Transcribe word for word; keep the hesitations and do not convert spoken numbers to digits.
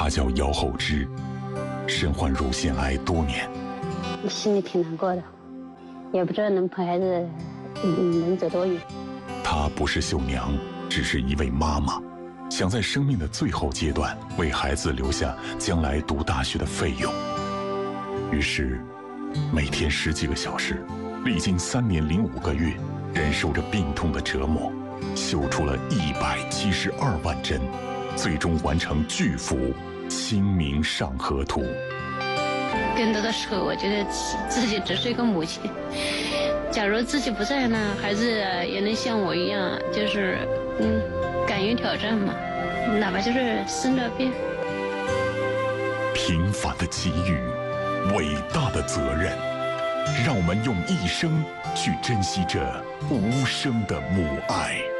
她叫姚厚芝，身患乳腺癌多年， 心里挺难过的，也不知道能陪孩子嗯能走多远。 她不是绣娘，只是一位妈妈，想在生命的最后阶段为孩子留下将来读大学的费用。于是，每天十几个小时，历经三年零五个月，忍受着病痛的折磨，绣出了一百七十二万针，最终完成巨幅《清明上河图》。 更多的时候，我觉得自己只是一个母亲。假如自己不在呢，孩子也能像我一样，就是嗯，敢于挑战嘛，哪怕就是生了病。 平凡的机遇，伟大的责任，让我们用一生去珍惜这无声的母爱。